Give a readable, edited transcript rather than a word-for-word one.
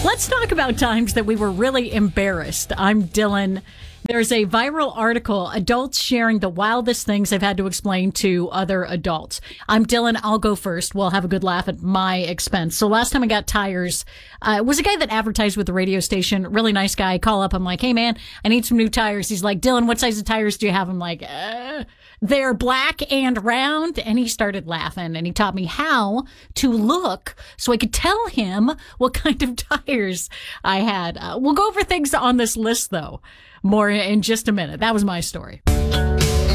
Let's talk about times that we were really embarrassed. I'm Dylan. There's a viral article, adults sharing the wildest things they've had to explain to other adults. I'm Dylan. I'll go first. We'll have a good laugh at my expense. So last time I got tires, it was a guy that advertised with the radio station. Really nice guy. I call up. I'm like, hey, man, I need some new tires. He's like, Dylan, what size of tires do you have? I'm like, they're black and round. And he started laughing, and he taught me how to look so I could tell him what kind of tires I had. We'll go over things on this list, though, more in just a minute. That was my story.